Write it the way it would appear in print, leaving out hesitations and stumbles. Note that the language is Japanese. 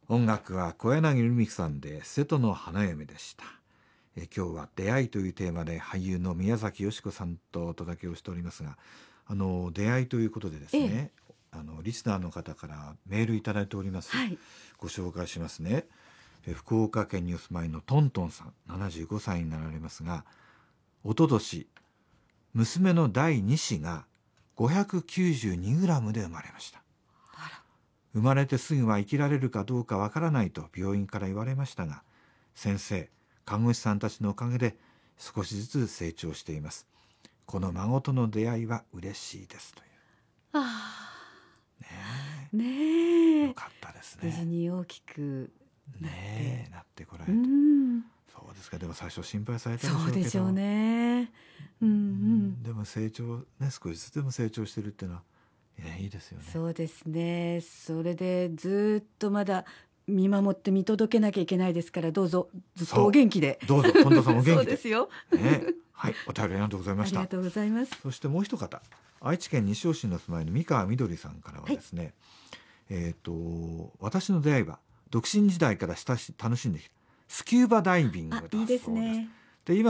音楽は小柳ルミ子さんで瀬戸の花嫁でした。今日は出会いというテーマで俳優の宮崎美子さんとお届けをしておりますが、出会いということでですね、リスナーの方からメールいただいております。 はい、 ご紹介しますね。福岡県にお住まいのトントンさん、75歳になられますが、おととし娘の第2子が 592g で生まれました。 あら、 生まれてすぐは生きられるかどうかわからないと病院から言われましたが、先生、看護師さんたちのおかげで少しずつ成長しています。この孫との出会いは嬉しいですという。 あねー、ねえ、よえ、 かったです無事ね。 に大きくなって、 ねえ、なってこられうて。 ん、 そうですか。でも最初心配されたでしょうけど、 そうでしょうね。うんうん、 でも成長ね、少しずつでも成長してるっていうのは、いいですよね。 そうですね。それでずっとまだ見守って見届けなきゃいけないですから、どうぞずっとお元気で。 どうぞ、トントンさんお元気で。 そうですよ。 ね、はい、お便りありがとうございました。 ありがとうございます。 そしてもう一方、愛知県西尾市の住まいの三川みどりさんからはですね、私の出会いは独身時代から楽しんできたスキューバダイビングだそうです。 いいですね。